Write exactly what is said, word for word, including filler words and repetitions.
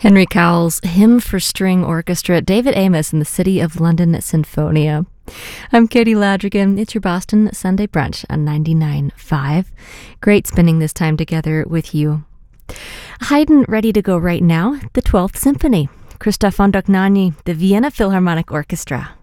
Henry Cowell's Hymn for String Orchestra, David Amos and the City of London Sinfonia. I'm Katie Ladrigan. It's your Boston Sunday Brunch on ninety-nine point five. Great spending this time together with you. Haydn ready to go right now, the twelfth Symphony. Christoph von Dohnanyi, the Vienna Philharmonic Orchestra.